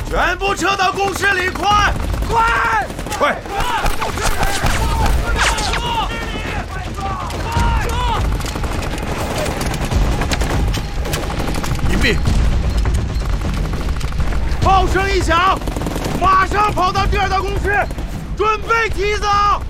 全部撤到工事里，快！快！ 快！ 隐蔽！炮声一响，马上跑到第2道工事，准备提走。